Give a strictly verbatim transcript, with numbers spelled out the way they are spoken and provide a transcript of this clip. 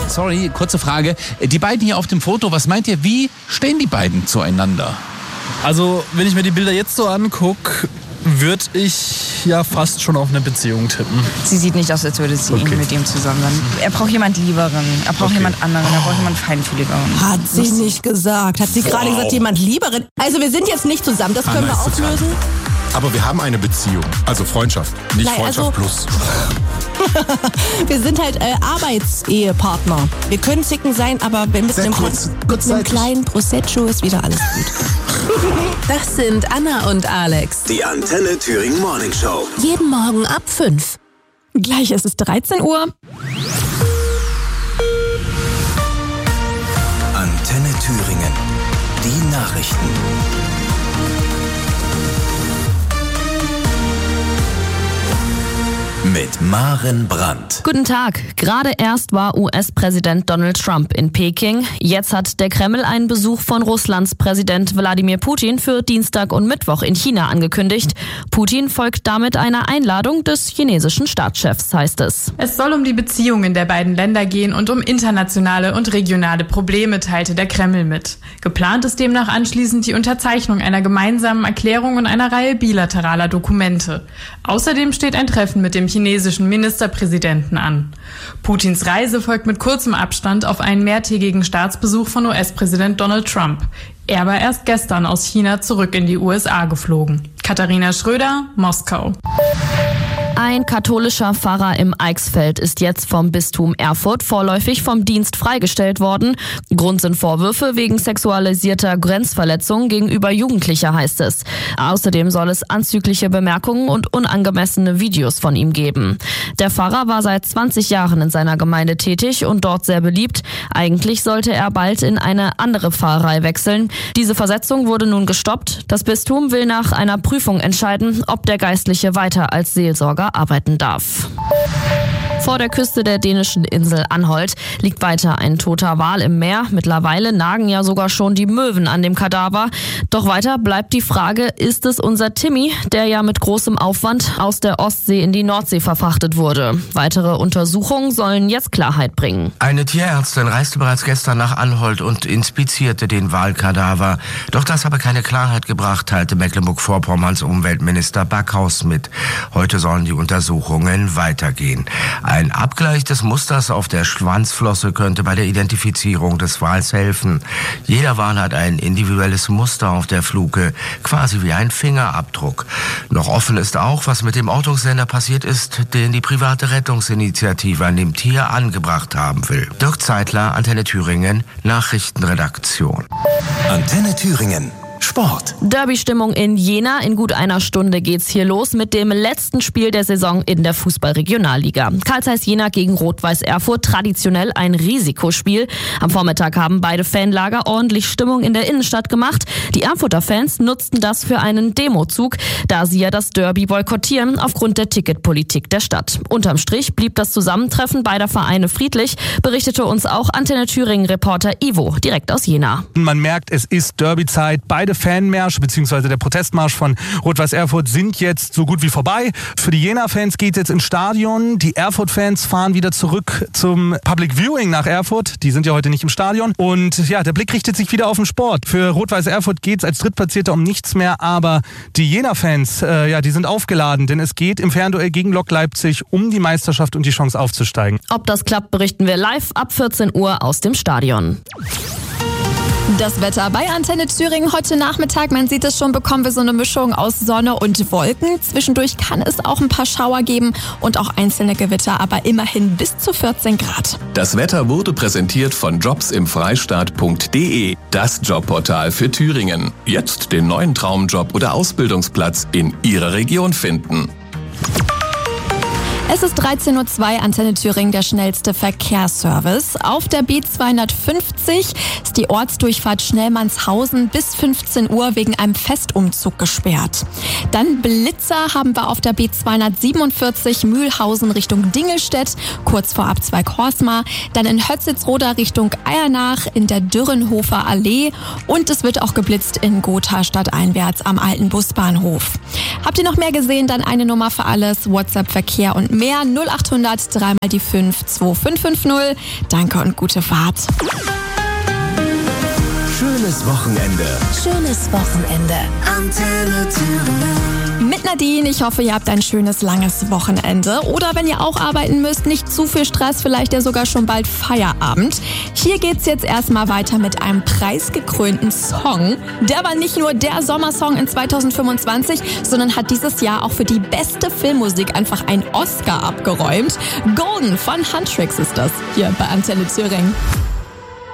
sorry, kurze Frage. Die beiden hier auf dem Foto, was meint ihr, wie stehen die beiden zueinander? Also, wenn ich mir die Bilder jetzt so angucke, würde ich ja fast schon auf eine Beziehung tippen. Sie sieht nicht aus, als würde sie okay. mit ihm zusammen sein. Er braucht jemand Lieberen, er braucht okay. jemand anderen, er braucht jemand Feinfühligeren. Hat sie Was? nicht gesagt. Hat sie wow. gerade gesagt, jemand Lieberen? Also wir sind jetzt nicht zusammen, das können Anna wir auflösen. Aber wir haben eine Beziehung, also Freundschaft, nicht Nein, Freundschaft also plus. Wir sind halt äh, Arbeitsehepartner. Wir können zicken sein, aber mit einem, kurz, mit einem kleinen Prosecco ist wieder alles gut. Das sind Anna und Alex. Die Antenne Thüringen Morning Show. Jeden Morgen ab fünf. Gleich ist es dreizehn Uhr. Antenne Thüringen. Die Nachrichten. Mit Maren Brandt. Guten Tag. Gerade erst war U S-Präsident Donald Trump in Peking. Jetzt hat der Kreml einen Besuch von Russlands Präsident Wladimir Putin für Dienstag und Mittwoch in China angekündigt. Putin folgt damit einer Einladung des chinesischen Staatschefs, heißt es. Es soll um die Beziehungen der beiden Länder gehen und um internationale und regionale Probleme, teilte der Kreml mit. Geplant ist demnach anschließend die Unterzeichnung einer gemeinsamen Erklärung und einer Reihe bilateraler Dokumente. Außerdem steht ein Treffen mit dem chinesischen Ministerpräsidenten an. Putins Reise folgt mit kurzem Abstand auf einen mehrtägigen Staatsbesuch von U S-Präsident Donald Trump. Er war erst gestern aus China zurück in die U S A geflogen. Katharina Schröder, Moskau. Ein katholischer Pfarrer im Eichsfeld ist jetzt vom Bistum Erfurt vorläufig vom Dienst freigestellt worden. Grund sind Vorwürfe wegen sexualisierter Grenzverletzungen gegenüber Jugendlicher, heißt es. Außerdem soll es anzügliche Bemerkungen und unangemessene Videos von ihm geben. Der Pfarrer war seit zwanzig Jahren in seiner Gemeinde tätig und dort sehr beliebt. Eigentlich sollte er bald in eine andere Pfarrei wechseln. Diese Versetzung wurde nun gestoppt. Das Bistum will nach einer Prüfung entscheiden, ob der Geistliche weiter als Seelsorger arbeiten darf. Vor der Küste der dänischen Insel Anholt liegt weiter ein toter Wal im Meer. Mittlerweile nagen ja sogar schon die Möwen an dem Kadaver. Doch weiter bleibt die Frage, ist es unser Timmy, der ja mit großem Aufwand aus der Ostsee in die Nordsee verfrachtet wurde? Weitere Untersuchungen sollen jetzt Klarheit bringen. Eine Tierärztin reiste bereits gestern nach Anholt und inspizierte den Walkadaver. Doch das habe keine Klarheit gebracht, teilte Mecklenburg-Vorpommerns Umweltminister Backhaus mit. Heute sollen die Untersuchungen weitergehen. Ein Abgleich des Musters auf der Schwanzflosse könnte bei der Identifizierung des Wals helfen. Jeder Wal hat ein individuelles Muster auf der Fluke, quasi wie ein Fingerabdruck. Noch offen ist auch, was mit dem Ortungssender passiert ist, den die private Rettungsinitiative an dem Tier angebracht haben will. Dirk Zeitler, Antenne Thüringen, Nachrichtenredaktion. Antenne Thüringen. Sport. Derby-Stimmung in Jena. In gut einer Stunde geht's hier los mit dem letzten Spiel der Saison in der Fußball-Regionalliga. Karl Zeiss Jena gegen Rot-Weiß Erfurt. Traditionell ein Risikospiel. Am Vormittag haben beide Fanlager ordentlich Stimmung in der Innenstadt gemacht. Die Erfurter Fans nutzten das für einen Demozug, da sie ja das Derby boykottieren aufgrund der Ticketpolitik der Stadt. Unterm Strich blieb das Zusammentreffen beider Vereine friedlich, berichtete uns auch Antenne Thüringen-Reporter Ivo direkt aus Jena. Man merkt, es ist Derbyzeit. Beide Fanmärsche bzw. der Protestmarsch von Rot-Weiß Erfurt sind jetzt so gut wie vorbei. Für die Jena-Fans geht es jetzt ins Stadion. Die Erfurt-Fans fahren wieder zurück zum Public Viewing nach Erfurt. Die sind ja heute nicht im Stadion. Und ja, der Blick richtet sich wieder auf den Sport. Für Rot-Weiß Erfurt geht es als Drittplatzierter um nichts mehr. Aber die Jena-Fans, äh, ja, die sind aufgeladen. Denn es geht im Fernduell gegen Lok Leipzig um die Meisterschaft und die Chance aufzusteigen. Ob das klappt, berichten wir live ab vierzehn Uhr aus dem Stadion. Das Wetter bei Antenne Thüringen heute Nachmittag, man sieht es schon, bekommen wir so eine Mischung aus Sonne und Wolken. Zwischendurch kann es auch ein paar Schauer geben und auch einzelne Gewitter, aber immerhin bis zu vierzehn Grad. Das Wetter wurde präsentiert von jobs im freistaat punkt de, das Jobportal für Thüringen. Jetzt den neuen Traumjob oder Ausbildungsplatz in Ihrer Region finden. Es ist dreizehn Uhr zwei, Antenne Thüringen, der schnellste Verkehrsservice. Auf der B zweihundertfünfzig ist die Ortsdurchfahrt Schnellmannshausen bis fünfzehn Uhr wegen einem Festumzug gesperrt. Dann Blitzer haben wir auf der B zweihundertsiebenundvierzig Mühlhausen Richtung Dingelstedt, kurz vor Abzweig-Horsmar. Dann in Hötzitzroda Richtung Eiernach in der Dürrenhofer Allee. Und es wird auch geblitzt in Gotha stadteinwärts am alten Busbahnhof. Habt ihr noch mehr gesehen? Dann eine Nummer für alles, WhatsApp, Verkehr und mehr null acht hundert drei mal die fünf zwei fünf fünf null. Danke und gute Fahrt. Schönes Wochenende. Schönes Wochenende. Antenne Thüringen. Mit Nadine, ich hoffe, ihr habt ein schönes, langes Wochenende. Oder wenn ihr auch arbeiten müsst, nicht zu viel Stress, vielleicht ja sogar schon bald Feierabend. Hier geht's jetzt erstmal weiter mit einem preisgekrönten Song. Der war nicht nur der Sommersong in zweitausendfünfundzwanzig, sondern hat dieses Jahr auch für die beste Filmmusik einfach einen Oscar abgeräumt. Golden von Huntrix ist das, hier bei Antenne Thüringen.